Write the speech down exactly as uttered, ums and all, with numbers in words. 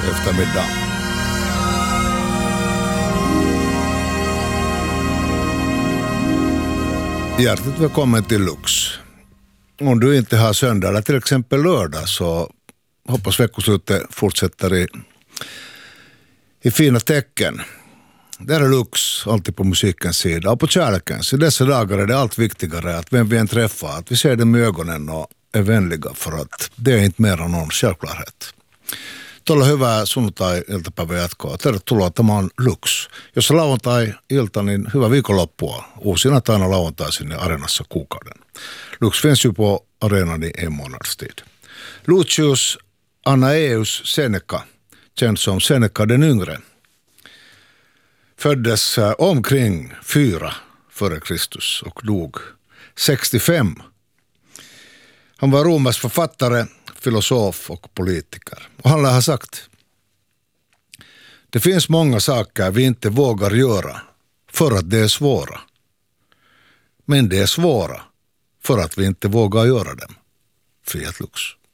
eftermiddag. Hjärtligt välkommen till Lux. Om du inte har söndag eller till exempel lördag så hoppas veckoslutet fortsätter i, i fina tecken. Där är Lux alltid på musikens sida och på kärlekens. I dessa dagar är det allt viktigare att vem vi än träffar, att vi ser dem med ögonen och är vänliga, för att det är inte mer än någon självklarhet. Tuolla hyvää sunnuntai-iltapäivää jatkoa. Tervetuloa, tämä on Lux. Jos on lauantai-ilta, niin hyvää viikonloppua. Uusina taina lauantaisin Areenassa kuukauden. Lux finns ju på arenan i en månads tid. Lucius Annaeus Seneca, känd som Seneca den yngre, föddes omkring fyra före Kristus och dog sextiofem. Han var romersk författare, filosof och politiker. Och han har sagt: det finns många saker vi inte vågar göra för att det är svåra. Men det är svåra för att vi inte vågar göra dem. Fiat Lux.